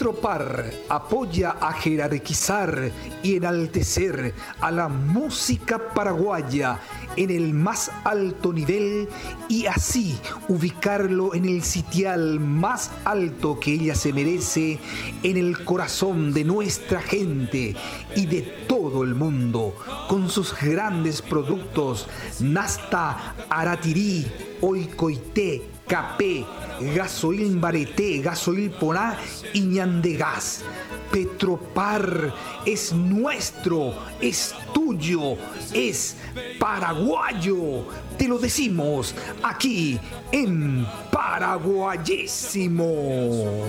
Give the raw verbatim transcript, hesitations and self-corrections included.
Petropar apoya a jerarquizar y enaltecer a la música paraguaya en el más alto nivel y así ubicarlo en el sitial más alto que ella se merece, en el corazón de nuestra gente y de todo el mundo, con sus grandes productos Nasta, Aratirí, Oicoité, Capé, Gasoil Bareté, Gasoil Poná y Ñandegas. Petropar es nuestro, es tuyo, es paraguayo. Te lo decimos aquí en Paraguayísimo.